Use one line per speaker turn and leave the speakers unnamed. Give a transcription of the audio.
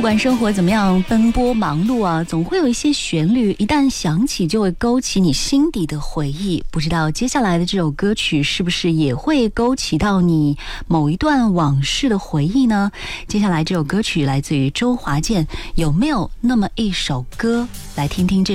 管生活怎么样奔波忙碌啊，总会有一些旋律一旦响起就会勾起你心底的回忆。不知道接下来的这首歌曲是不是也会勾起到你某一段往事的回忆呢？接下来这首歌曲来自于周华健，有没有那么一首歌，来听听这